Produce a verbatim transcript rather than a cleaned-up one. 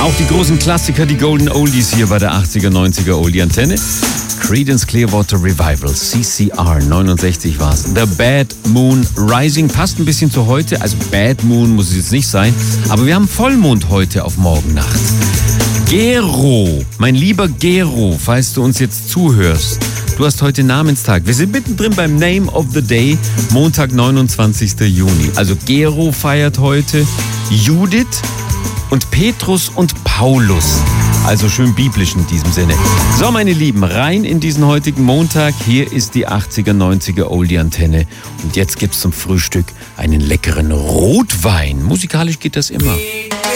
Auch die großen Klassiker, die Golden Oldies hier bei der achtziger, neunziger Oldie Antenne. Creedence Clearwater Revival, C C R, neunundsechzig war's. The Bad Moon Rising passt ein bisschen zu heute. Also Bad Moon muss es jetzt nicht sein. Aber wir haben Vollmond heute auf Morgennacht. Gero, mein lieber Gero, falls du uns jetzt zuhörst. Du hast heute Namenstag. Wir sind mittendrin beim Name of the Day, Montag, neunundzwanzigster Juni. Also Gero feiert heute, Judith und Petrus und Paulus. Also schön biblisch in diesem Sinne. So, meine Lieben, rein in diesen heutigen Montag. Hier ist die achtziger, neunziger Oldie Antenne. Und jetzt gibt's zum Frühstück einen leckeren Rotwein. Musikalisch geht das immer.